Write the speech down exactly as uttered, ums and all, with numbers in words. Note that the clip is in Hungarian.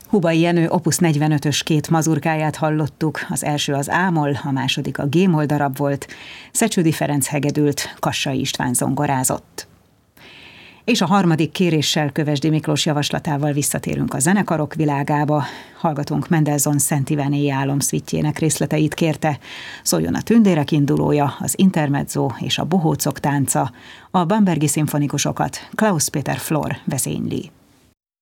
Hubay Jenő Opus negyvenötös két mazurkáját hallottuk, az első az A-moll, a második a G-moll darab volt, Szecsődi Ferenc hegedült, Kassai István zongorázott. És a harmadik kéréssel, Kövesdi Miklós javaslatával visszatérünk a zenekarok világába. Hallgatónk Mendelssohn Szent Iváné álom szvitjének részleteit kérte. Szóljon a Tündérek indulója, az Intermezzo és a Bohócok tánca. A bambergi szimfonikusokat Klaus Peter Flor vezényli.